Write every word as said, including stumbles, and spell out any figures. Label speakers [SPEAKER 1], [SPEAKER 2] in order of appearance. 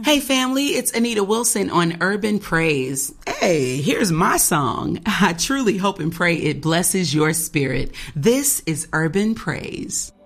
[SPEAKER 1] Hey family, it's Anita Wilson on Urban Praise. Hey, here's my song. I truly hope and pray it blesses your spirit. This is Urban Praise.